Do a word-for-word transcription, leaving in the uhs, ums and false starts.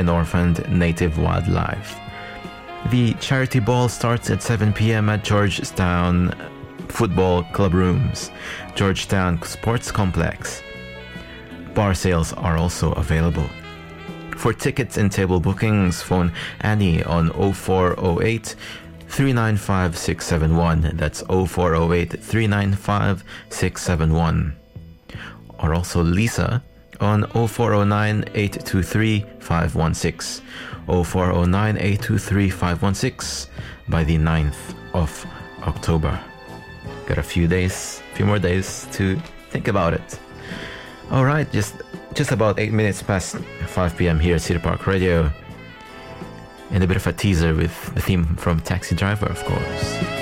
orphaned native wildlife. The charity ball starts at seven p.m. at Georgetown Football Club Rooms, Georgetown Sports Complex. Bar sales are also available. For tickets and table bookings, phone Annie on oh four oh eight, three nine five, six seven one. That's oh four oh eight, three nine five, six seven one. Or also Lisa on oh four oh nine, eight two three, five one six. oh four oh nine, eight two three, five one six by the ninth of October. Got a few days, few more days to think about it. All right, just just about eight minutes past five p.m. here at City Park Radio. And a bit of a teaser with the theme from Taxi Driver, of course.